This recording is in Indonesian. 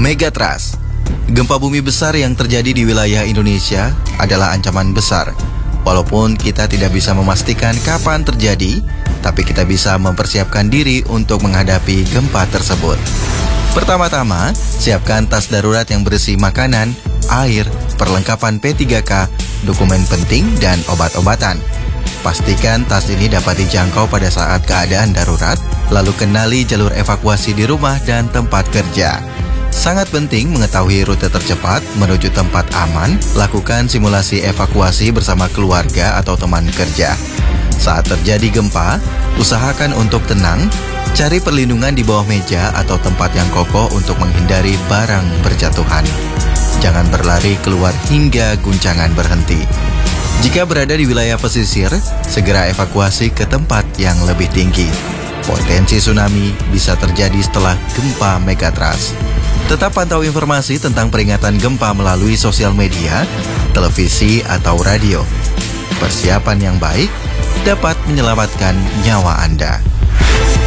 Megatrust. Gempa bumi besar yang terjadi di wilayah Indonesia adalah ancaman besar. Walaupun kita tidak bisa memastikan kapan terjadi, tapi kita bisa mempersiapkan diri untuk menghadapi gempa tersebut. Pertama-tama, siapkan tas darurat yang berisi makanan, air, perlengkapan P3K, dokumen penting, dan obat-obatan. Pastikan tas ini dapat dijangkau pada saat keadaan darurat, lalu kenali jalur evakuasi di rumah dan tempat kerja. Sangat penting mengetahui rute tercepat menuju tempat aman, lakukan simulasi evakuasi bersama keluarga atau teman kerja. Saat terjadi gempa, usahakan untuk tenang, cari perlindungan di bawah meja atau tempat yang kokoh untuk menghindari barang berjatuhan. Jangan berlari keluar hingga guncangan berhenti. Jika berada di wilayah pesisir, segera evakuasi ke tempat yang lebih tinggi. Potensi tsunami bisa terjadi setelah gempa Megatrust. Tetap pantau informasi tentang peringatan gempa melalui sosial media, televisi, atau radio. Persiapan yang baik dapat menyelamatkan nyawa Anda.